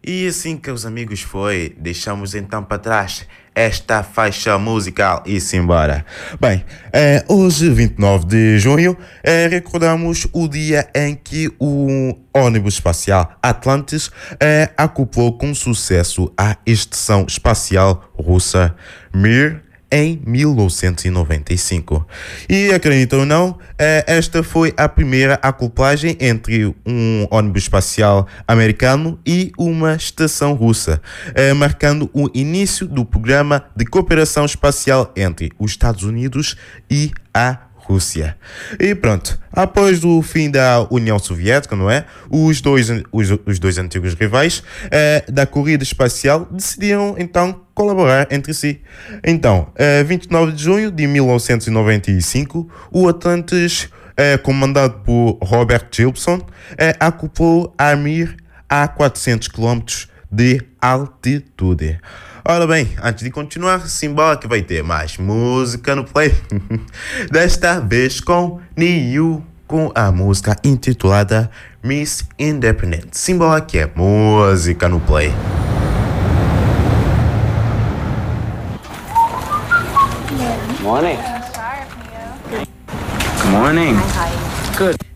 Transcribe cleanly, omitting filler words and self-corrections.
E assim que os amigos foi, deixamos então para trás esta faixa musical e simbora. Bem, hoje, 29 de junho, recordamos o dia em que o ônibus espacial Atlantis acoplou com sucesso à estação espacial russa Mir em 1995. E acreditam ou não, esta foi a primeira acoplagem entre um ônibus espacial americano e uma estação russa, marcando o início do programa de cooperação espacial entre os Estados Unidos e a Rússia. E pronto, após o fim da União Soviética, não é? Os dois antigos rivais da corrida espacial decidiram então colaborar entre si. Então, 29 de junho de 1995, o Atlantis, comandado por Robert Gibson, acoplou a Mir a 400 km de altitude. Ora bem, antes de continuar, simbora que vai ter mais música no play. Desta vez com Niu, com a música intitulada Miss Independent. Simbora que é música no play. Morning. Sharp, Neo. Good morning. Hi. Good.